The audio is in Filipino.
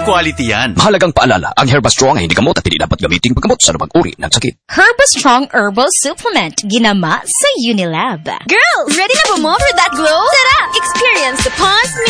quality yan. Mahalagang paalala, ang Herbastrong ay hindi gamot at hindi dapat gamitin paggamot sa anumang uri ng sakit. Herbastrong Herbal Supplement, ginama sa Unilab. Girls, ready na ba mo for that glow? Tara! Experience the Pond's